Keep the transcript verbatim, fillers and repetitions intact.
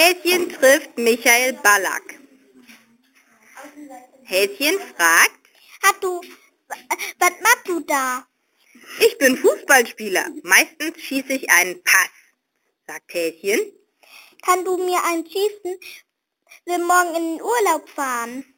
Häschen trifft Michael Ballack. Häschen fragt, Hast du, was machst du da? ich bin Fußballspieler. Meistens schieße ich einen Pass, sagt Häschen. Kannst du mir einen schießen? Wir morgen in den Urlaub fahren.